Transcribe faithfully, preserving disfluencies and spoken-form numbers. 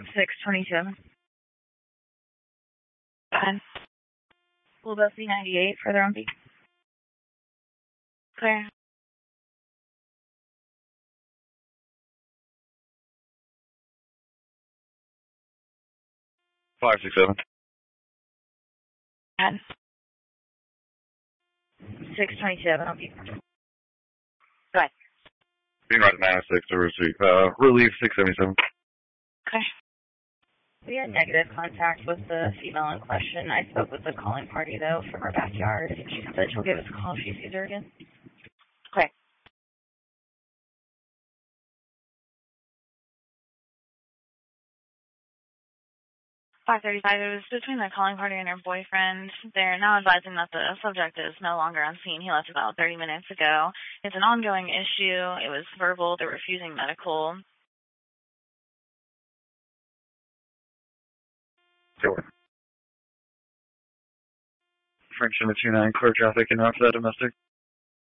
six twenty-seven. ten. We'll both be ninety-eight, further on B. Clear. five six seven. ten. six twenty-seven on B. Go ahead. Being right at nine six to receive. Uh, relief six seventy-seven. Okay. We had negative contact with the female in question. I spoke with the calling party, though, from her backyard. She said she'll give us a call if she sees her again. Okay. five thirty-five, it was between the calling party and her boyfriend. They're now advising that the subject is no longer on scene. He left about thirty minutes ago. It's an ongoing issue. It was verbal. They're refusing medical. Sure. French number two nine, clear traffic and route to that domestic.